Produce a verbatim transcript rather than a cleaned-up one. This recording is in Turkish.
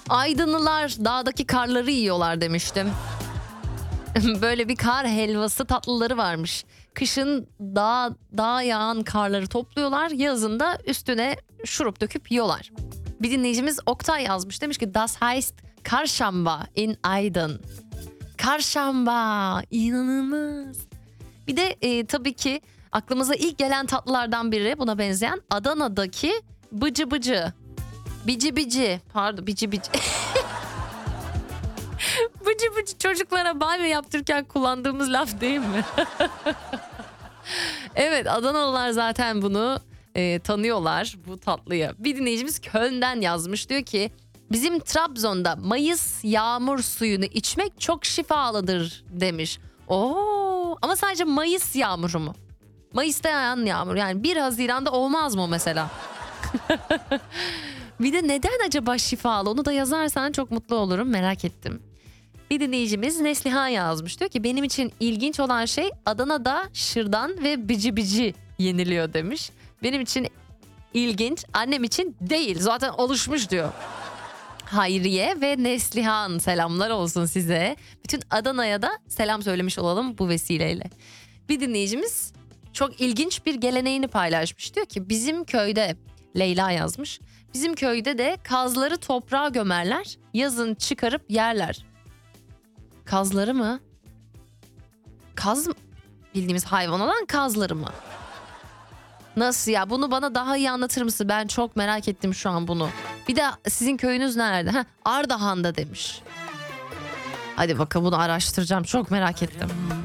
Aydınlılar dağdaki karları yiyorlar demiştim. Böyle bir kar helvası tatlıları varmış. Kışın dağ, dağa yağan karları topluyorlar. Yazın da üstüne şurup döküp yiyorlar. Bir dinleyicimiz Oktay yazmış. Demiş ki Das heißt Karşamba in Aydın. Karşamba, inanılmaz. Bir de e, tabii ki aklımıza ilk gelen tatlılardan biri buna benzeyen Adana'daki bıcı bıcı. Bici bici. Pardon, bici bici. Bıcı bıcı çocuklara banyo yaptırırken kullandığımız laf değil mi? Evet, Adanalılar zaten bunu e, tanıyorlar, bu tatlıyı. Bir dinleyicimiz Köln'den yazmış, diyor ki bizim Trabzon'da Mayıs yağmur suyunu içmek çok şifalıdır demiş. Oo, ama sadece Mayıs yağmuru mu? Mayıs'ta yağan yağmur, yani bir Haziran'da olmaz mı mesela? Bir de neden acaba şifalı, onu da yazarsan çok mutlu olurum, merak ettim. Bir dinleyicimiz Neslihan yazmış, diyor ki benim için ilginç olan şey Adana'da şırdan ve bici bici yeniliyor demiş. Benim için ilginç, annem için değil, zaten oluşmuş diyor. Hayriye ve Neslihan, selamlar olsun size. Bütün Adana'ya da selam söylemiş olalım bu vesileyle. Bir dinleyicimiz çok ilginç bir geleneğini paylaşmış, diyor ki bizim köyde, Leyla yazmış, bizim köyde de kazları toprağa gömerler, yazın çıkarıp yerler. Kazları mı? Kaz, bildiğimiz hayvan olan kazları mı? Nasıl ya? Bunu bana daha iyi anlatır mısın? Ben çok merak ettim şu an bunu. Bir de sizin köyünüz nerede? Heh, Ardahan'da demiş. Hadi bakalım, bunu araştıracağım. Çok merak ettim.